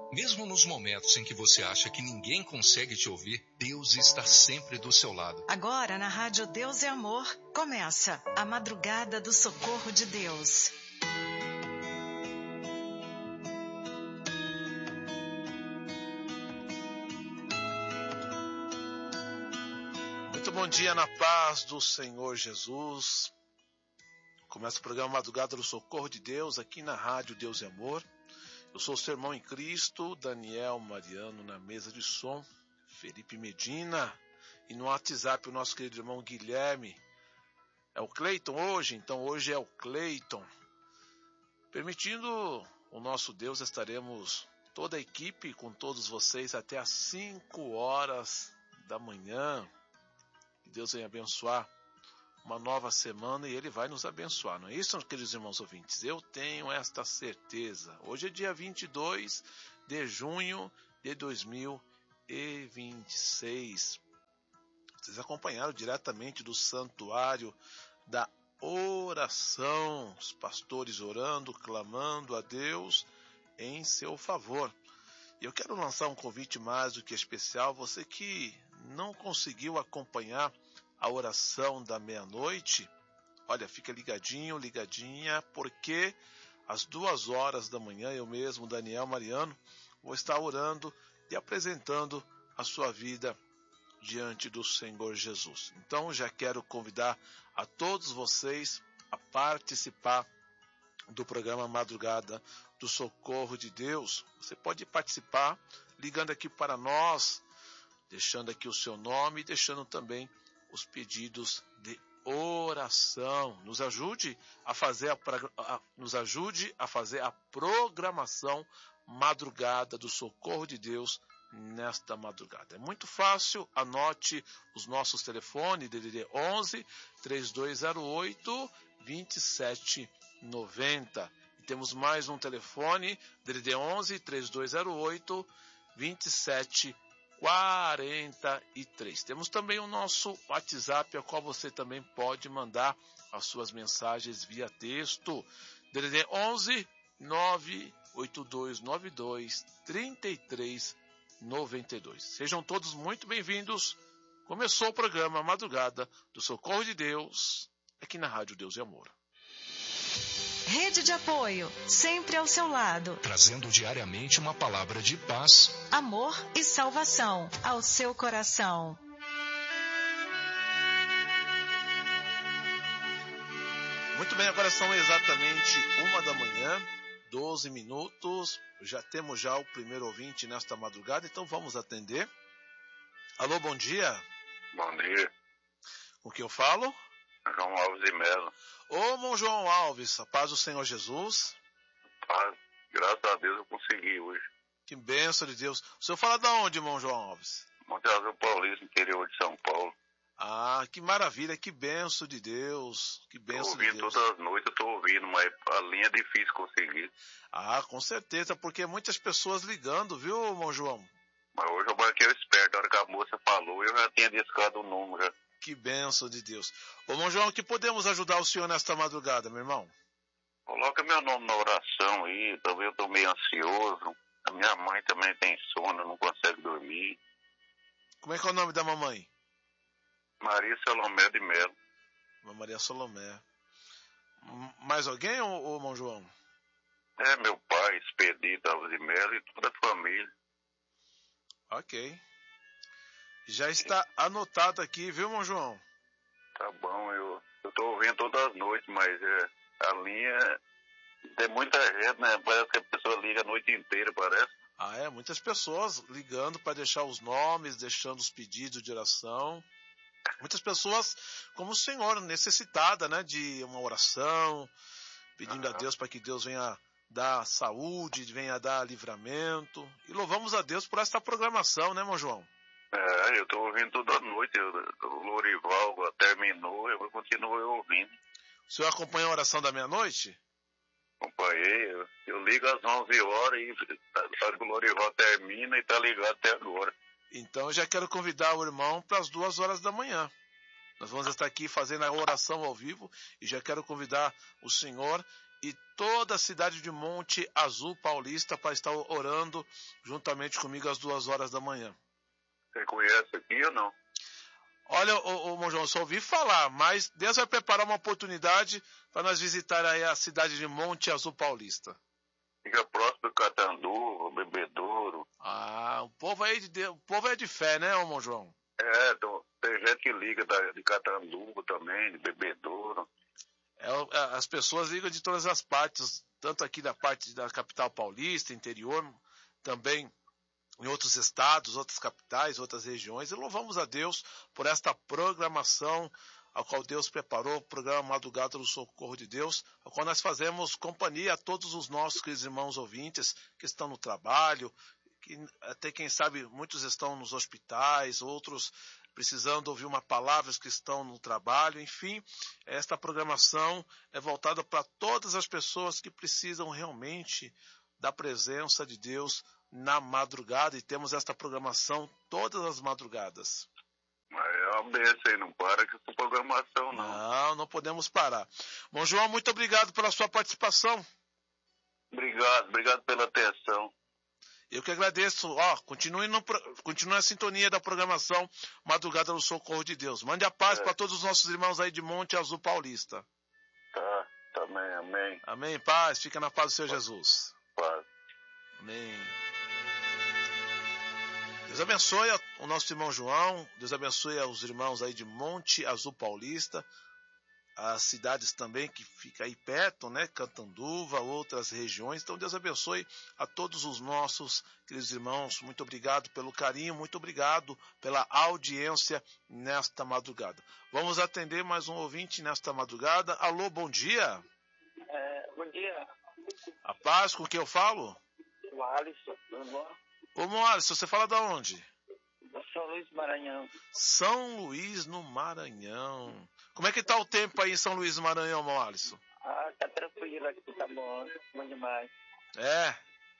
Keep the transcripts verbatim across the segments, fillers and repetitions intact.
Mesmo nos momentos em que você acha que ninguém consegue te ouvir, Deus está sempre do seu lado. Agora, na Rádio Deus é Amor, começa a Madrugada do Socorro de Deus. Muito bom dia na paz do Senhor Jesus. Começa o programa Madrugada do Socorro de Deus aqui na Rádio Deus é Amor. Eu sou o seu irmão em Cristo, Daniel Mariano, na mesa de som, Felipe Medina, e no WhatsApp o nosso querido irmão Guilherme. É o Cleiton hoje, então hoje é o Cleiton. Permitindo o nosso Deus, estaremos toda a equipe com todos vocês até às cinco horas da manhã. Que Deus venha abençoar uma nova semana e Ele vai nos abençoar, não é isso, queridos irmãos ouvintes? Eu tenho esta certeza. Hoje é dia vinte e dois de junho de dois mil e vinte e seis. Vocês acompanharam diretamente do santuário da oração, os pastores orando, clamando a Deus em seu favor. E eu quero lançar um convite mais do que especial, você que não conseguiu acompanhar a oração da meia-noite, olha, fica ligadinho, ligadinha, porque às duas horas da manhã, eu mesmo, Daniel Mariano, vou estar orando e apresentando a sua vida diante do Senhor Jesus. Então, já quero convidar a todos vocês a participar do programa Madrugada do Socorro de Deus. Você pode participar ligando aqui para nós, deixando aqui o seu nome e deixando também os pedidos de oração. Nos ajude a fazer a, a, nos ajude a fazer a programação Madrugada do Socorro de Deus nesta madrugada. É muito fácil, anote os nossos telefones, D D D onze, três dois zero oito, dois sete nove zero. E temos mais um telefone, D D D onze, três dois zero oito, dois sete quarenta e três. Temos também o nosso WhatsApp, ao qual você também pode mandar as suas mensagens via texto. D D D onze, nove oito dois nove dois, três três nove dois. Sejam todos muito bem-vindos. Começou o programa Madrugada do Socorro de Deus, aqui na Rádio Deus e Amor. Rede de apoio, sempre ao seu lado. Trazendo diariamente uma palavra de paz, amor e salvação ao seu coração. Muito bem, agora são exatamente uma da manhã, doze minutos. Já temos já o primeiro ouvinte nesta madrugada, então vamos atender. Alô, bom dia. Bom dia. Com quem eu falo? João Alves de Melo. Ô, irmão João Alves, a paz do Senhor Jesus. Paz, graças a Deus eu consegui hoje. Que bênção de Deus. O senhor fala de onde, irmão João Alves? Monte Azul Paulista, interior de São Paulo. Ah, que maravilha, que bênção de Deus. Que bênção de Deus. Tô ouvindo todas as noites, eu tô ouvindo, mas a linha é difícil conseguir. Ah, com certeza, porque muitas pessoas ligando, viu, irmão João? Mas hoje eu marquei o esperto, a hora que a moça falou, eu já tinha discado o número já. Que bênção de Deus. Ô, irmão João, que podemos ajudar o senhor nesta madrugada, meu irmão? Coloca meu nome na oração aí, talvez eu tô meio ansioso. A minha mãe também tem sono, não consegue dormir. Como é que é o nome da mamãe? Maria Salomé de Melo. Maria Salomé. Mais alguém, ô, ô irmão João? É, meu pai, Expedito Alves de Melo e toda a família. Ok. Já está anotado aqui, viu, irmão João? Tá bom, eu, eu tô ouvindo todas as noites, mas é, a linha tem muita gente, né? Parece que a pessoa liga a noite inteira, parece. Ah, é? Muitas pessoas ligando para deixar os nomes, deixando os pedidos de oração. Muitas pessoas, como o senhor, necessitada, né, de uma oração, pedindo uhum. a Deus para que Deus venha dar saúde, venha dar livramento. E louvamos a Deus por esta programação, né, irmão João? É, eu tô ouvindo toda noite, eu, o Lorival terminou, eu continuo ouvindo. O senhor acompanha a oração da meia-noite? Acompanhei, eu, eu ligo às onze horas e a hora que o Lorival termina e tá ligado até agora. Então eu já quero convidar o irmão para as duas horas da manhã. Nós vamos estar aqui fazendo a oração ao vivo e já quero convidar o senhor e toda a cidade de Monte Azul Paulista para estar orando juntamente comigo às duas horas da manhã. Você conhece aqui ou não? Olha, ô, ô, Mão João, só ouvi falar, mas Deus vai preparar uma oportunidade para nós visitar aí a cidade de Monte Azul Paulista. Fica próximo do Catanduva, Bebedouro. Ah, o povo aí de Deus, o povo é de fé, né, ô, Mão João? É, então, tem gente que liga da, de Catanduva também, de Bebedouro. É, as pessoas ligam de todas as partes, tanto aqui da parte da capital paulista, interior, também em outros estados, outras capitais, outras regiões. E louvamos a Deus por esta programação ao qual Deus preparou, o programa Madrugada do Socorro de Deus, ao qual nós fazemos companhia a todos os nossos queridos irmãos ouvintes que estão no trabalho, que até quem sabe muitos estão nos hospitais, outros precisando ouvir uma palavra, que estão no trabalho. Enfim, esta programação é voltada para todas as pessoas que precisam realmente da presença de Deus na madrugada, e temos esta programação todas as madrugadas. Mas é uma benção aí, não para com essa programação, não. Não, não podemos parar. Bom, João, muito obrigado pela sua participação. Obrigado, obrigado pela atenção. Eu que agradeço. Ó, continue, no, continue a sintonia da programação Madrugada do Socorro de Deus. Mande a paz é. para todos os nossos irmãos aí de Monte Azul Paulista. Tá, também, amém. Amém, paz. Fica na paz do Senhor Jesus. Paz. Amém. Deus abençoe o nosso irmão João, Deus abençoe os irmãos aí de Monte Azul Paulista, as cidades também que ficam aí perto, né, Catanduva, outras regiões. Então Deus abençoe a todos os nossos queridos irmãos. Muito obrigado pelo carinho, muito obrigado pela audiência nesta madrugada. Vamos atender mais um ouvinte nesta madrugada. Alô, bom dia. É, bom dia. A paz, com quem eu falo? O Alisson, tudo bom? Ô, Alisson, você fala de onde? São Luís, Maranhão. São Luís, no Maranhão. Como é que tá o tempo aí em São Luís, no Maranhão, meu Alisson? Ah, tá tranquilo aqui, tá bom. Bom demais. É?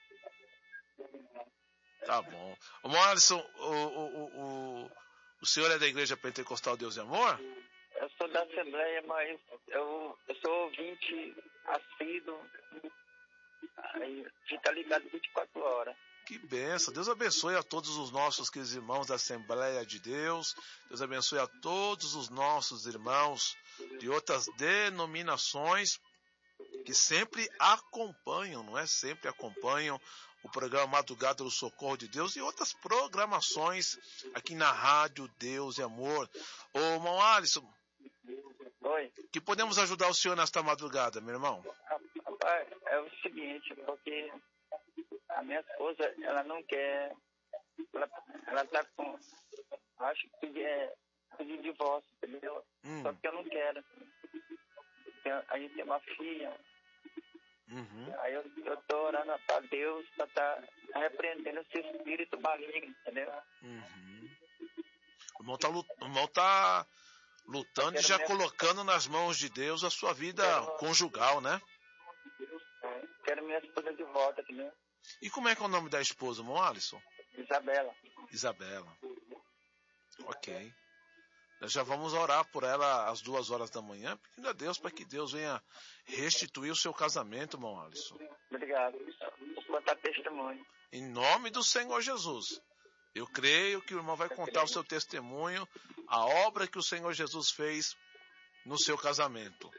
Tá bom. Ô, Alisson, o, o, o, o senhor é da Igreja Pentecostal Deus e Amor? Eu sou da Assembleia, mas eu, eu sou ouvinte assíduo. Aí fica ligado vinte e quatro horas. Que benção. Deus abençoe a todos os nossos queridos irmãos da Assembleia de Deus. Deus abençoe a todos os nossos irmãos de outras denominações que sempre acompanham, não é? Sempre acompanham o programa Madrugada do Socorro de Deus e outras programações aqui na Rádio Deus e Amor. Ô, irmão Alisson. Oi. Que podemos ajudar o senhor nesta madrugada, meu irmão? Rapaz, é o seguinte, porque a minha esposa, ela não quer, ela, ela tá com, acho que é pedir divórcio, entendeu? Hum. Só que eu não quero. A gente tem uma filha, uhum. Aí eu, eu tô orando pra Deus pra tá repreendendo esse espírito maligno, entendeu? Uhum. O irmão tá, o irmão tá lutando e já minha... colocando nas mãos de Deus a sua vida quero... conjugal, né? É, quero minha esposa de volta, entendeu? E como é que é o nome da esposa, irmão Alisson? Isabela. Isabela. Ok. Nós já vamos orar por ela às duas horas da manhã, pedindo a Deus para que Deus venha restituir o seu casamento, irmão Alisson. Obrigado. Vou contar testemunho. Em nome do Senhor Jesus. Eu creio que o irmão vai contar o seu testemunho, a obra que o Senhor Jesus fez no seu casamento.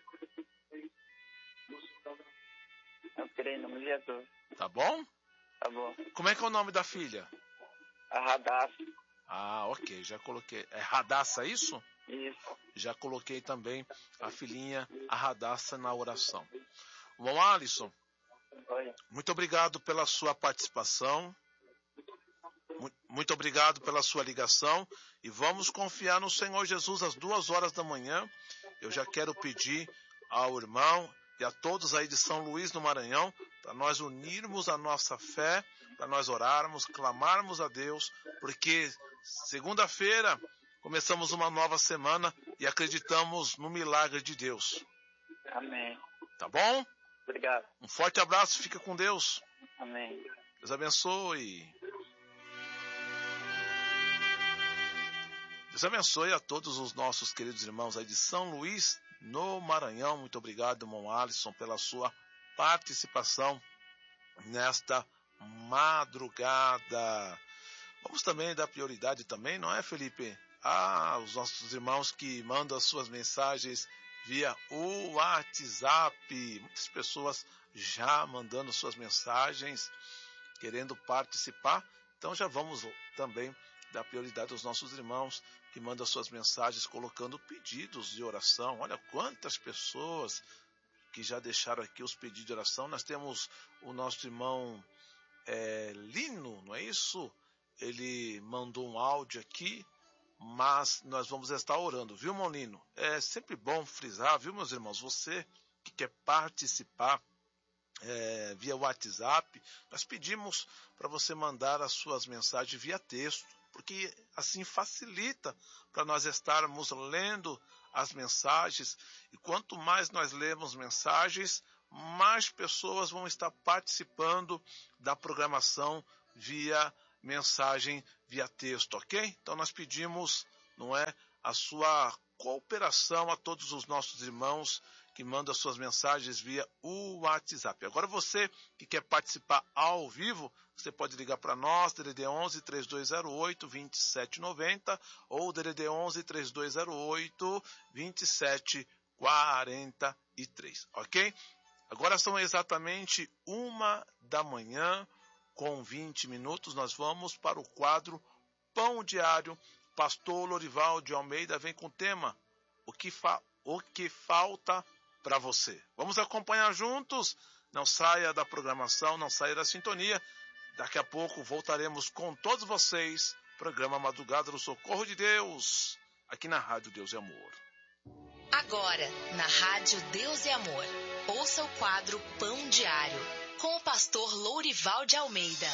Eu creio em nome de Jesus. Tá bom? Tá bom. Como é que é o nome da filha? A Radassa. Ah, ok, já coloquei. É Radassa, isso? Isso. Já coloquei também a filhinha, a Radassa, na oração. Bom, Alisson, Oi. Muito obrigado pela sua participação. Muito obrigado pela sua ligação. E vamos confiar no Senhor Jesus às duas horas da manhã. Eu já quero pedir ao irmão e a todos aí de São Luís, no Maranhão, para nós unirmos a nossa fé, para nós orarmos, clamarmos a Deus, porque segunda-feira começamos uma nova semana e acreditamos no milagre de Deus. Amém. Tá bom? Obrigado. Um forte abraço, fica com Deus. Amém. Deus abençoe. Deus abençoe a todos os nossos queridos irmãos aí de São Luís, no Maranhão. Muito obrigado, irmão Alisson, pela sua participação nesta madrugada. Vamos também dar prioridade também, não é, Felipe? Ah, os nossos irmãos que mandam as suas mensagens via o WhatsApp. Muitas pessoas já mandando suas mensagens, querendo participar. Então já vamos também dar prioridade aos nossos irmãos que mandam suas mensagens colocando pedidos de oração. Olha quantas pessoas que já deixaram aqui os pedidos de oração. Nós temos o nosso irmão é, Lino, não é isso? Ele mandou um áudio aqui, mas nós vamos estar orando, viu, irmão Lino? É sempre bom frisar, viu, meus irmãos? Você que quer participar é, via WhatsApp, nós pedimos para você mandar as suas mensagens via texto, porque assim facilita para nós estarmos lendo as mensagens, e quanto mais nós lemos mensagens, mais pessoas vão estar participando da programação via mensagem, via texto, ok? Então nós pedimos, não é, a sua cooperação a todos os nossos irmãos que mandam as suas mensagens via o WhatsApp. Agora você que quer participar ao vivo, você pode ligar para nós, D D D onze, três dois zero oito, vinte e sete noventa ou D D D onze, três dois zero oito, vinte e sete quarenta e três, ok? Agora são exatamente uma da manhã, com vinte minutos, nós vamos para o quadro Pão Diário. Pastor Lorival de Almeida vem com o tema O que, fa- o que falta para você. Vamos acompanhar juntos? Não saia da programação, não saia da sintonia. Daqui a pouco voltaremos com todos vocês. Programa Madrugada do Socorro de Deus, aqui na Rádio Deus e Amor. Agora, na Rádio Deus e Amor, ouça o quadro Pão Diário, com o pastor Lourival de Almeida.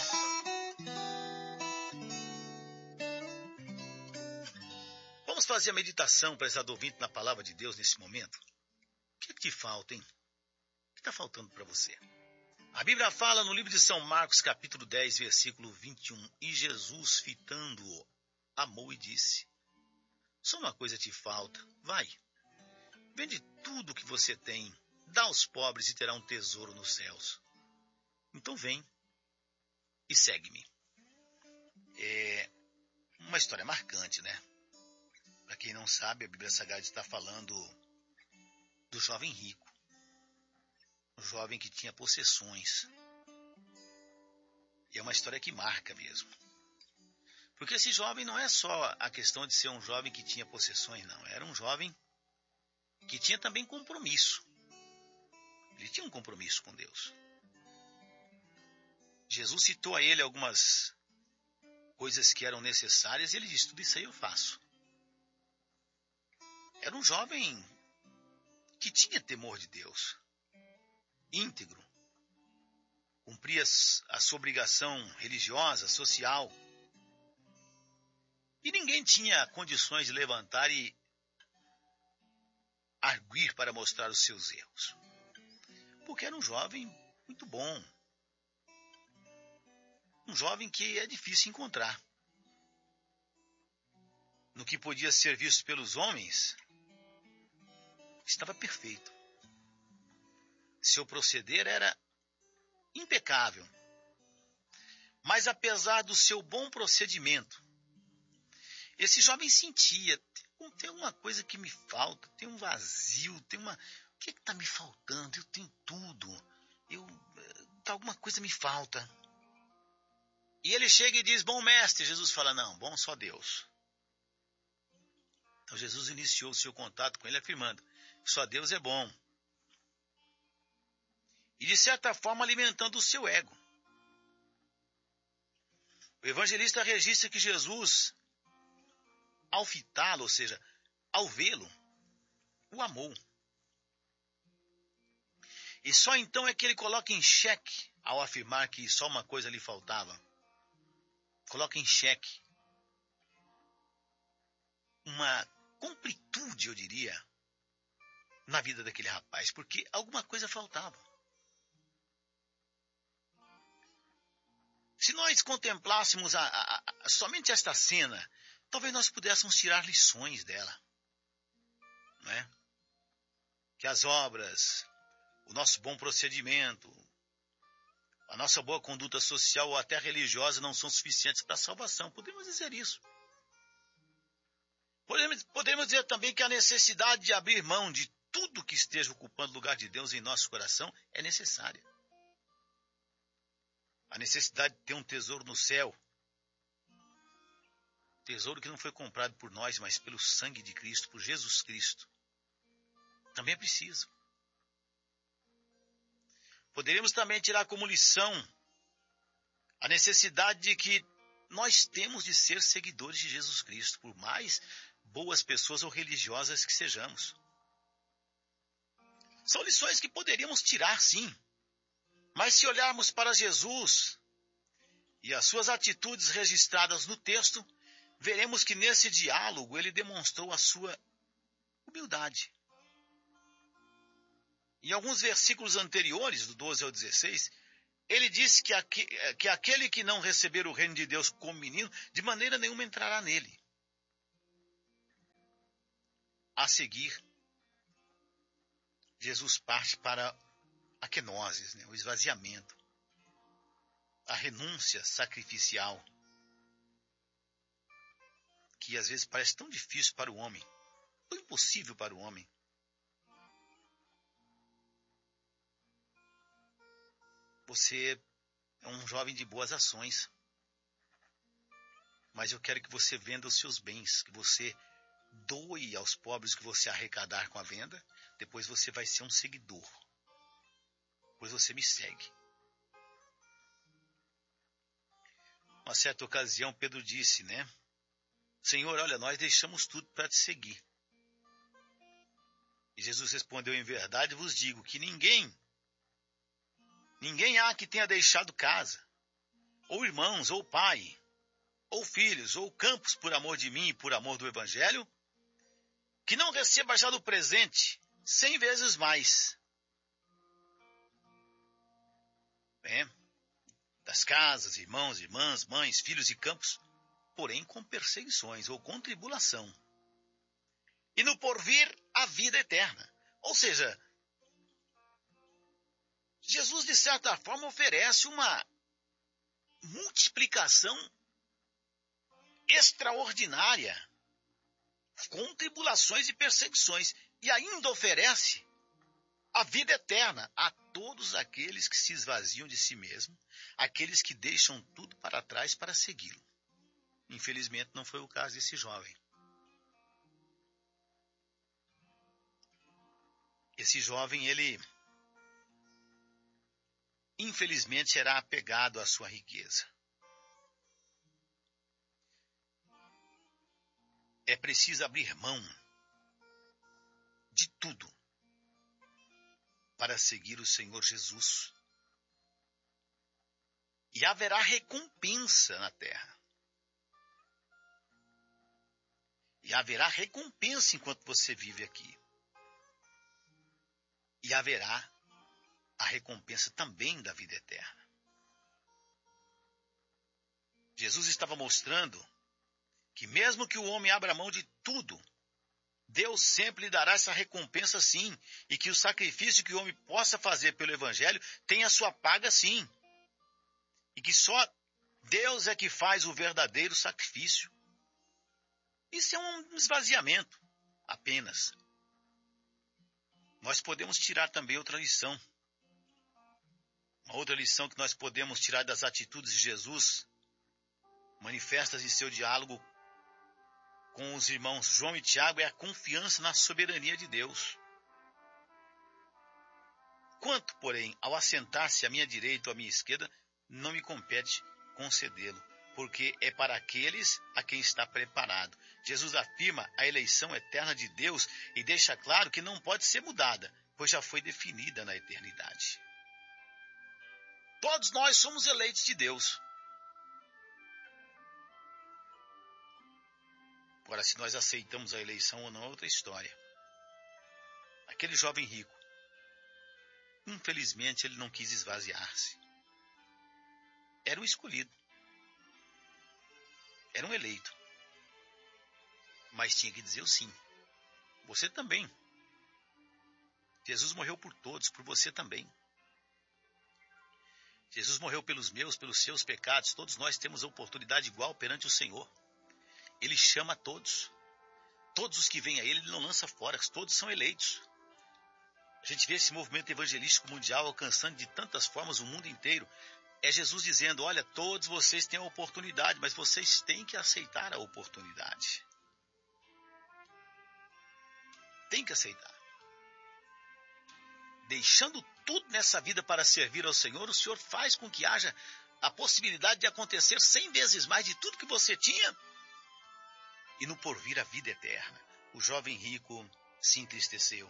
Vamos fazer a meditação, prezado ouvinte, na palavra de Deus nesse momento? O que é que te falta, hein? O que está faltando para você? A Bíblia fala no livro de São Marcos, capítulo dez, versículo vinte e um, e Jesus, fitando-o, amou e disse: só uma coisa te falta, vai, vende tudo o que você tem, dá aos pobres e terá um tesouro nos céus. Então vem e segue-me. É uma história marcante, né? Para quem não sabe, a Bíblia Sagrada está falando do jovem rico. Um jovem que tinha possessões. E é uma história que marca mesmo. Porque esse jovem não é só a questão de ser um jovem que tinha possessões, não. Era um jovem que tinha também compromisso. Ele tinha um compromisso com Deus. Jesus citou a ele algumas coisas que eram necessárias e ele disse: tudo isso aí eu faço. Era um jovem que tinha temor de Deus, íntegro, cumpria a sua obrigação religiosa, social, e ninguém tinha condições de levantar e arguir para mostrar os seus erros, porque era um jovem muito bom, um jovem que é difícil encontrar. No que podia ser visto pelos homens, estava perfeito. Seu proceder era impecável. Mas apesar do seu bom procedimento, esse jovem sentia, tem, tem uma coisa que me falta, tem um vazio, tem uma... O que está me faltando? Eu tenho tudo. Eu, alguma coisa me falta. E ele chega e diz: bom mestre. Jesus fala: não, bom só Deus. Então Jesus iniciou o seu contato com ele afirmando: só Deus é bom. E de certa forma alimentando o seu ego. O evangelista registra que Jesus, ao fitá-lo, ou seja, ao vê-lo, o amou. E só então é que ele coloca em xeque, ao afirmar que só uma coisa lhe faltava, coloca em xeque uma completude, eu diria, na vida daquele rapaz, porque alguma coisa faltava. Se nós contemplássemos a, a, a, somente esta cena, talvez nós pudéssemos tirar lições dela, não é? Que as obras, o nosso bom procedimento, a nossa boa conduta social ou até religiosa não são suficientes para a salvação. Podemos dizer isso. Podemos, podemos dizer também que a necessidade de abrir mão de tudo que esteja ocupando o lugar de Deus em nosso coração é necessária. A necessidade de ter um tesouro no céu. Tesouro que não foi comprado por nós, mas pelo sangue de Cristo, por Jesus Cristo. Também é preciso. Poderíamos também tirar como lição a necessidade de que nós temos de ser seguidores de Jesus Cristo, por mais boas pessoas ou religiosas que sejamos. São lições que poderíamos tirar, sim. Mas se olharmos para Jesus e as suas atitudes registradas no texto, veremos que nesse diálogo ele demonstrou a sua humildade. Em alguns versículos anteriores, do doze ao dezesseis, ele disse que, aqu que aquele que não receber o reino de Deus como menino, de maneira nenhuma entrará nele. A seguir, Jesus parte para a kenosis, né, o esvaziamento, a renúncia sacrificial, que às vezes parece tão difícil para o homem, tão impossível para o homem. Você é um jovem de boas ações, mas eu quero que você venda os seus bens, que você doe aos pobres que você arrecadar com a venda, depois você vai ser um seguidor. Depois você me segue. Uma certa ocasião, Pedro disse, né? Senhor, olha, nós deixamos tudo para te seguir. E Jesus respondeu, em verdade vos digo que ninguém, ninguém há que tenha deixado casa, ou irmãos, ou pai, ou filhos, ou campos por amor de mim e por amor do Evangelho, que não receba já do presente cem vezes mais. Bem, das casas, irmãos, irmãs, mães, filhos e campos, porém com perseguições ou com tribulação. E no porvir, a vida eterna. Ou seja, Jesus, de certa forma, oferece uma multiplicação extraordinária, com tribulações e perseguições, e ainda oferece a vida eterna a todos aqueles que se esvaziam de si mesmo, aqueles que deixam tudo para trás para segui-lo. Infelizmente, não foi o caso desse jovem. Esse jovem, ele, infelizmente, era apegado à sua riqueza. É preciso abrir mão de tudo para seguir o Senhor Jesus. E haverá recompensa na terra. E haverá recompensa enquanto você vive aqui. E haverá a recompensa também da vida eterna. Jesus estava mostrando que mesmo que o homem abra mão de tudo, Deus sempre lhe dará essa recompensa sim, e que o sacrifício que o homem possa fazer pelo Evangelho tem a sua paga sim. E que só Deus é que faz o verdadeiro sacrifício. Isso é um esvaziamento, apenas. Nós podemos tirar também outra lição. Uma outra lição que nós podemos tirar das atitudes de Jesus, manifestas em seu diálogo com os irmãos João e Tiago, é a confiança na soberania de Deus. Quanto, porém, ao assentar-se à minha direita ou à minha esquerda, não me compete concedê-lo, porque é para aqueles a quem está preparado. Jesus afirma a eleição eterna de Deus e deixa claro que não pode ser mudada, pois já foi definida na eternidade. Todos nós somos eleitos de Deus. Agora, se nós aceitamos a eleição ou não, é outra história. Aquele jovem rico, infelizmente, ele não quis esvaziar-se. Era um escolhido. Era um eleito. Mas tinha que dizer o sim. Você também. Jesus morreu por todos, por você também. Jesus morreu pelos meus, pelos seus pecados. Todos nós temos a oportunidade igual perante o Senhor. Ele chama a todos. Todos os que vêm a Ele, Ele não lança fora. Todos são eleitos. A gente vê esse movimento evangelístico mundial alcançando de tantas formas o mundo inteiro. É Jesus dizendo, olha, todos vocês têm a oportunidade, mas vocês têm que aceitar a oportunidade. Tem que aceitar. Deixando tudo nessa vida para servir ao Senhor, o Senhor faz com que haja a possibilidade de acontecer cem vezes mais de tudo que você tinha. E no porvir a vida eterna. O jovem rico se entristeceu.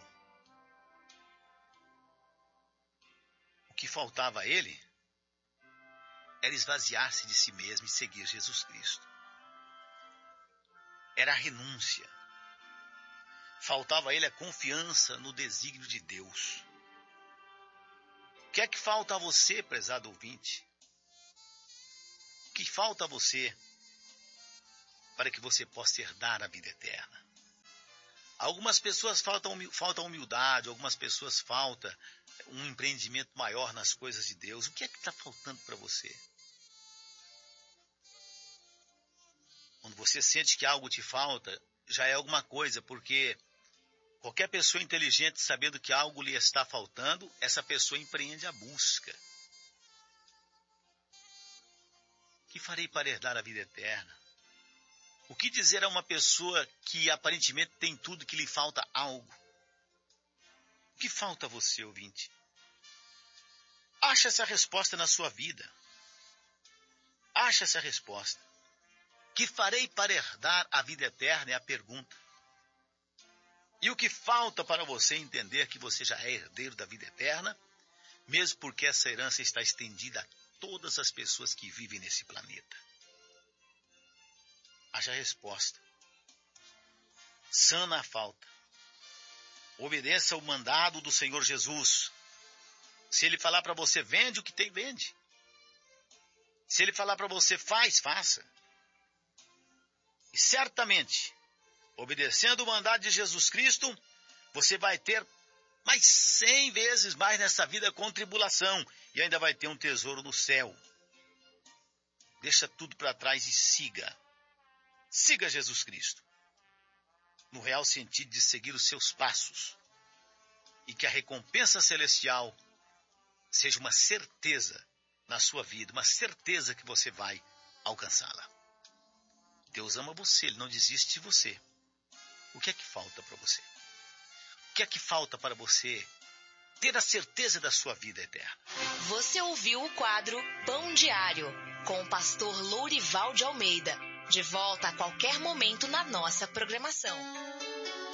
O que faltava a ele era esvaziar-se de si mesmo e seguir Jesus Cristo. Era a renúncia. Faltava a ele a confiança no desígnio de Deus. O que é que falta a você, prezado ouvinte? O que falta a você para que você possa herdar a vida eterna? Algumas pessoas faltam, falta humildade, algumas pessoas falta um empreendimento maior nas coisas de Deus. O que é que está faltando para você? Quando você sente que algo te falta, já é alguma coisa, porque qualquer pessoa inteligente, sabendo que algo lhe está faltando, essa pessoa empreende a busca. O que farei para herdar a vida eterna? O que dizer a uma pessoa que aparentemente tem tudo, que lhe falta algo? O que falta a você, ouvinte? Acha essa resposta na sua vida. Acha essa resposta. O que farei para herdar a vida eterna é a pergunta. E o que falta para você entender que você já é herdeiro da vida eterna, mesmo porque essa herança está estendida a todas as pessoas que vivem nesse planeta? Haja resposta. Sana a falta. Obedeça ao mandado do Senhor Jesus. Se Ele falar para você, vende o que tem, vende. Se Ele falar para você, faz, faça. E certamente, obedecendo o mandado de Jesus Cristo, você vai ter mais cem vezes mais nessa vida com tribulação. E ainda vai ter um tesouro no céu. Deixa tudo para trás e siga. Siga Jesus Cristo. No real sentido de seguir os seus passos. E que a recompensa celestial seja uma certeza na sua vida. Uma certeza que você vai alcançá-la. Deus ama você, Ele não desiste de você. O que é que falta para você? O que é que falta para você ter a certeza da sua vida eterna? Você ouviu o quadro Pão Diário, com o pastor Lourival de Almeida. De volta a qualquer momento na nossa programação.